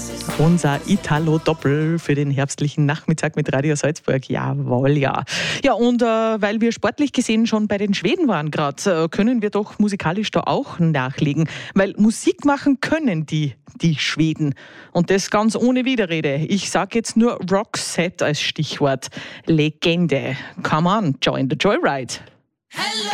Unser Italo-Doppel für den herbstlichen Nachmittag mit Radio Salzburg. Jawohl, ja. Ja, und weil wir sportlich gesehen schon bei den Schweden waren gerade, können wir doch musikalisch da auch nachlegen. Weil Musik machen können die Schweden. Und das ganz ohne Widerrede. Ich sage jetzt nur Roxette als Stichwort. Legende. Come on, join the Joyride.